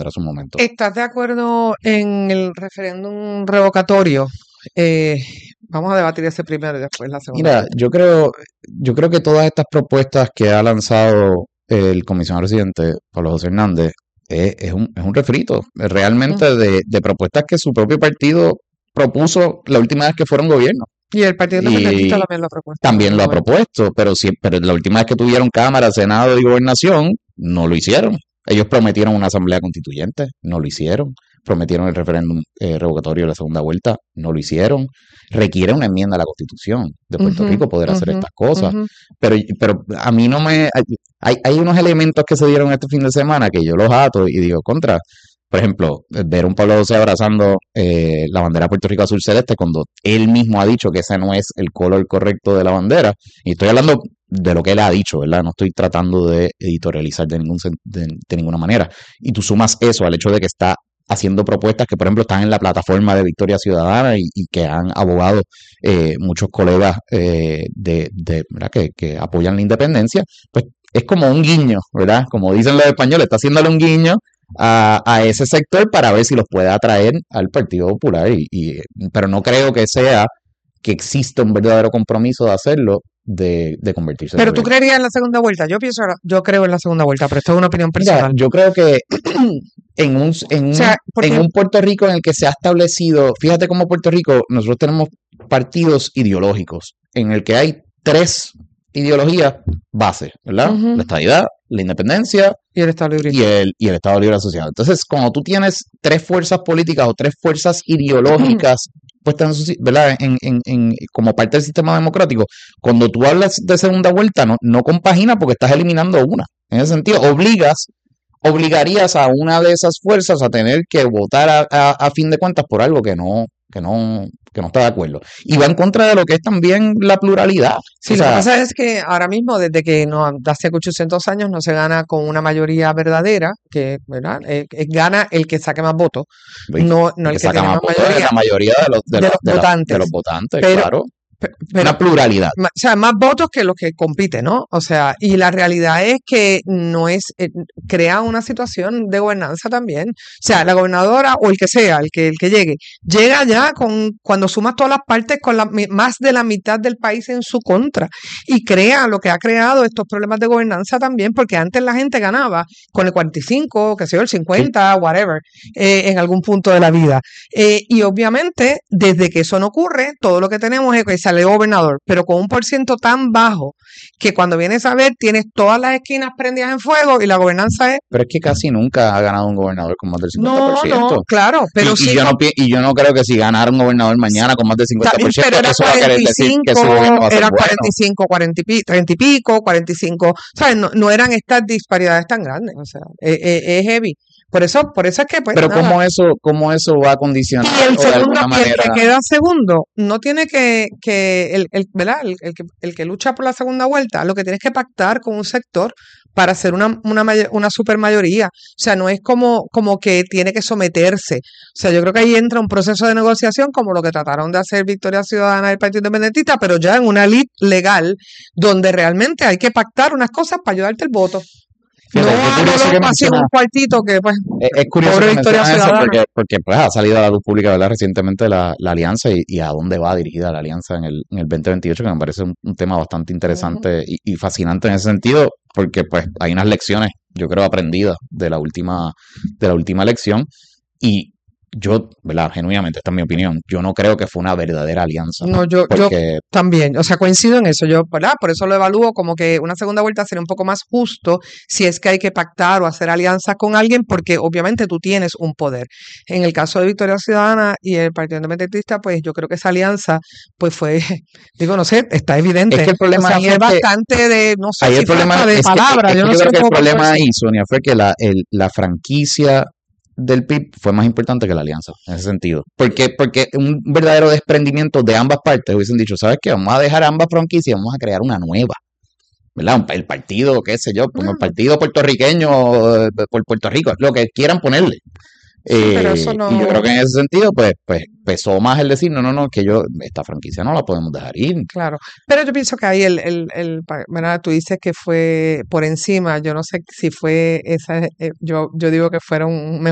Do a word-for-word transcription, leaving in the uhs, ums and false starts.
tendrá su momento. ¿Estás de acuerdo en el referéndum revocatorio? Eh, vamos a debatir ese primero y después la segunda. Mira, vuelta. yo creo, yo creo que todas estas propuestas que ha lanzado el comisionado residente, Pablo José Hernández, es, es un, es un refrito realmente Mm. de, de propuestas que su propio partido propuso la última vez que fueron gobierno. Y el Partido Independentista Y también lo ha propuesto. también en lo ha algún momento. propuesto, pero, sí, pero la última vez que tuvieron Cámara, Senado y Gobernación, no lo hicieron. Ellos prometieron una asamblea constituyente, no lo hicieron. Prometieron el referéndum eh, revocatorio de la segunda vuelta, no lo hicieron. Requiere una enmienda a la Constitución de Puerto Ujú, Rico poder hacer ujú, estas cosas. ujú. Pero, pero a mí no me... Hay, hay unos elementos que se dieron este fin de semana que yo los ato y digo, contra... Por ejemplo, ver a un Pablo José abrazando eh, la bandera de Puerto Rico azul celeste cuando él mismo ha dicho que ese no es el color correcto de la bandera. Y estoy hablando de lo que él ha dicho, ¿verdad? No estoy tratando de editorializar de, ningún, de, de ninguna manera. Y tú sumas eso al hecho de que está haciendo propuestas que, por ejemplo, están en la plataforma de Victoria Ciudadana y, y que han abogado eh, muchos colegas eh, de, de ¿verdad? Que, que apoyan la independencia, pues es como un guiño, ¿verdad? Como dicen los españoles, está haciéndole un guiño a, a ese sector para ver si los puede atraer al Partido Popular. Y, y, pero no creo que sea que exista un verdadero compromiso de hacerlo, de, de convertirse en Pero tú gobierno. creerías en la segunda vuelta. Yo pienso, yo creo en la segunda vuelta, pero esto es una opinión Mira, personal. yo creo que en un, en, O un, sea, porque en un Puerto Rico en el que se ha establecido, fíjate cómo Puerto Rico, nosotros tenemos partidos ideológicos, en el que hay tres ideologías bases, ¿verdad? Ujú. La estadidad, la independencia y el Estado Libre. y el, y el Estado Libre Asociado. Entonces, cuando tú tienes tres fuerzas políticas o tres fuerzas ideológicas puestas en, ¿verdad? En, en, en, como parte del sistema democrático, cuando tú hablas de segunda vuelta, no, no compagina porque estás eliminando una. En ese sentido, obligas, obligarías a una de esas fuerzas a tener que votar a, a, a fin de cuentas por algo que no, que no, que no está de acuerdo. Y va en contra de lo que es también la pluralidad. Sí, o lo sea, que pasa es que ahora mismo, desde que no, hace ochocientos años, no se gana con una mayoría verdadera, que ¿verdad? Eh, eh, gana el que saque más votos, no, no el que que saca tiene más más votos es mayoría. la mayoría de los, de de la- los de la- votantes. de los votantes, Pero- claro. Pe- Pero, Una pluralidad. ma- o sea, más votos que los que compiten, ¿no? O sea, y la realidad es que no es, eh, crea una situación de gobernanza también. O sea, la gobernadora o el que sea, el que, el que llegue, llega ya con, cuando sumas todas las partes, con la, mi- más de la mitad del país en su contra. Y crea lo que ha creado estos problemas de gobernanza también, porque antes la gente ganaba con el cuarenta y cinco, que sé yo, el cincuenta, whatever, eh, en algún punto de la vida. Eh, y obviamente, desde que eso no ocurre, todo lo que tenemos es que sale gobernador, pero con un por ciento tan bajo que cuando vienes a ver tienes todas las esquinas prendidas en fuego y la gobernanza es... Pero es que casi nunca ha ganado un gobernador con más del cincuenta por No, ciento. no, claro, pero y, sí... y, yo con- no, pi- y yo no creo que si ganara un gobernador mañana con más del cincuenta por ciento, pero era eso va a querer decir que su gobierno va a ser era bueno. cuarenta y cinco, cuarenta y pico, treinta y pico, cuarenta y cinco, ¿sabes? No, no eran estas disparidades tan grandes, o sea, es, es- es heavy. Por eso, por eso es que, pues, Pero nada. ¿cómo eso, cómo eso va a condicionar Y el o de segundo, alguna y el que manera? queda segundo, no tiene que, que el, el, ¿verdad? El, el que, el que lucha por la segunda vuelta, lo que tienes que pactar con un sector para hacer una, una, mayo- una supermayoría. O sea, no es como, como que tiene que someterse. O sea, yo creo que ahí entra un proceso de negociación como lo que trataron de hacer Victoria Ciudadana y el Partido Independentista, pero ya en una ley legal donde realmente hay que pactar unas cosas para ayudarte el voto. Fíjate, no qué a curioso lo que loco así en menciona- un cuartito que, pues, Es, es curioso Pobre que Victoria mencionas eso Ciudadana. porque, porque pues, ha salido a la luz pública, ¿verdad? Recientemente la, la alianza y, y a dónde va dirigida la alianza en el, en el veinte veintiocho, que me parece un, un tema bastante interesante y, y fascinante en ese sentido, porque pues hay unas lecciones, yo creo, aprendidas de la última, de la última elección. Y yo, ¿verdad? Genuinamente, esta es mi opinión, yo no creo que fue una verdadera alianza. No, yo, yo Porque también, o sea, coincido en eso, yo, ¿verdad? Por eso lo evalúo como que una segunda vuelta sería un poco más justo si es que hay que pactar o hacer alianzas con alguien, porque obviamente tú tienes un poder. En el caso de Victoria Ciudadana y el Partido Independentista, pues yo creo que esa alianza, pues fue, digo, no sé, está evidente. Es que el problema o sea, ahí fue es que bastante de, no sé, ahí si el problema falta de es que, palabra, es que yo no yo sé creo que el cómo pasó problema eso. ahí, Sonia, fue que la, el- la franquicia del P I B fue más importante que la alianza, en ese sentido. Porque, porque un verdadero desprendimiento de ambas partes hubiesen dicho, ¿sabes qué? Vamos a dejar ambas franquicias y vamos a crear una nueva. ¿Verdad? Un- El partido, qué sé yo, como el Mm. partido puertorriqueño eh, por Puerto Rico, lo que quieran ponerle. Sí, pero Eh, eso no- Y yo creo que en ese sentido, pues, pues pesó más el decir, no, no, no, que yo, esta franquicia no la podemos dejar ir. Claro, pero yo pienso que ahí el, el, el, pa- ¿verdad? Tú dices que fue por encima, yo no sé si fue esa, eh, yo, yo digo que fueron